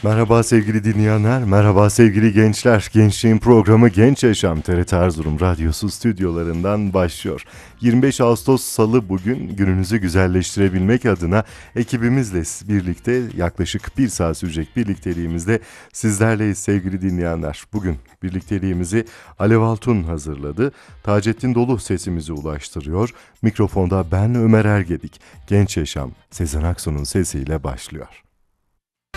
Merhaba sevgili dinleyenler, merhaba sevgili gençler. Gençliğin programı Genç Yaşam TRT Erzurum Radyosu stüdyolarından başlıyor. 25 Ağustos Salı bugün gününüzü güzelleştirebilmek adına ekibimizle birlikte yaklaşık bir saat sürecek birlikteliğimizde sizlerleyiz sevgili dinleyenler. Bugün birlikteliğimizi Alev Altun hazırladı. Taceddin Dolu sesimizi ulaştırıyor. Mikrofonda ben Ömer Ergedik. Genç Yaşam Sezen Aksu'nun sesiyle başlıyor.